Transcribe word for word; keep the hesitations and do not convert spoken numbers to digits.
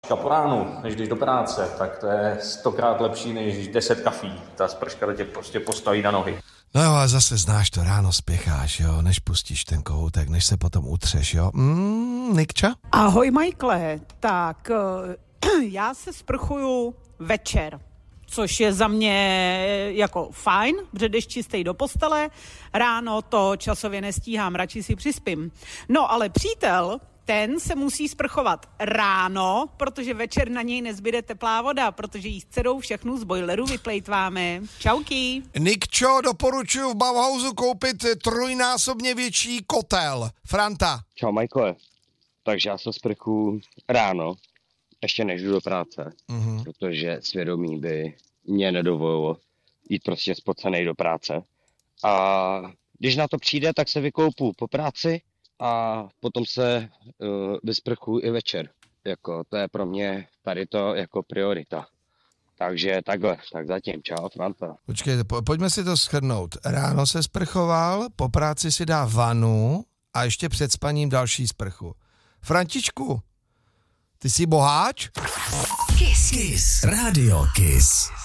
Po ránu, než jdeš do práce, tak to je stokrát lepší než deset kafí. Ta sprška tě prostě postaví na nohy. No jo, a zase znáš to, ráno spěcháš, jo, než pustíš ten kohoutek, než se potom utřeš, jo. Mm, Nikča? Ahoj, Michaele. Tak, já se sprchuju večer, což je za mě jako fajn, protože jdeš čistej do postele, ráno to časově nestíhám, radši si přispím. No, ale přítel, ten se musí sprchovat ráno, protože večer na něj nezbyde teplá voda, protože jí s dcerou všechnu z bojleru vyplejtváme. Čauky. Nikčo, doporučuji v Bauhausu koupit trojnásobně větší kotel. Franta. Čau, Michaele. Takže já se sprchu ráno, ještě než jdu do práce, mm-hmm. protože svědomí by mě nedovolilo jít prostě spocenej do práce. A když na to přijde, tak se vykoupu po práci a potom se uh, vysprchuju i večer. Jako, to je pro mě tady to jako priorita. Takže takhle, tak zatím, čau, Franta. Počkejte, po, pojďme si to shrnout. Ráno se sprchoval, po práci si dá vanu a ještě před spaním další sprchu. Frantičku, ty jsi boháč? Kiss. Kiss. Radio Kiss.